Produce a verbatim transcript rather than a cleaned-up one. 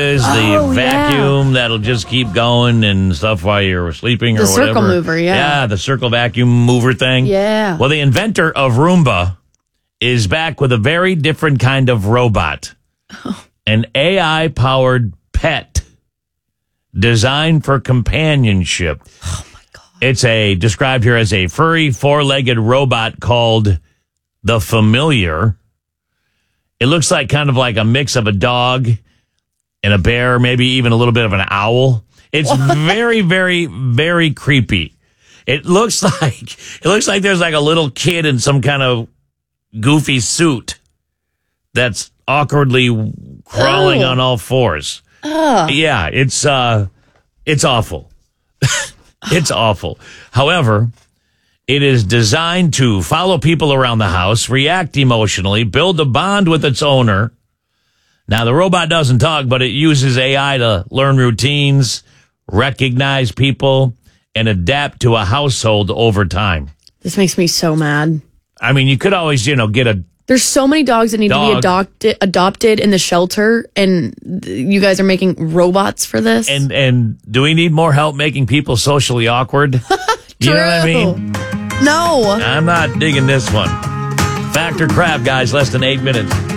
is Oh, the vacuum yeah. that'll just keep going and stuff while you're sleeping or The whatever. circle mover, yeah. Yeah, the circle vacuum mover thing. Yeah. Well, the inventor of Roomba is back with a very different kind of robot. Oh. An A I-powered pet designed for companionship. Oh, my God. It's a described here as a furry, four-legged robot called the Familiar. It looks like kind of like a mix of a dog and a bear, maybe even a little bit of an owl. It's what? very, very, very creepy. It looks like it looks like there's like a little kid in some kind of goofy suit that's awkwardly crawling oh. on all fours. Oh. Yeah, it's uh, it's awful. It's awful. However, it is designed to follow people around the house, react emotionally, build a bond with its owner. Now, the robot doesn't talk, but it uses A I to learn routines, recognize people, and adapt to a household over time. This makes me so mad. I mean, you could always, you know, get a There's so many dogs that need dog. to be adopted adopted in the shelter, and you guys are making robots for this? And and do we need more help making people socially awkward? You know what I mean? No. I'm not digging this one. Factor Crab, guys, less than eight minutes.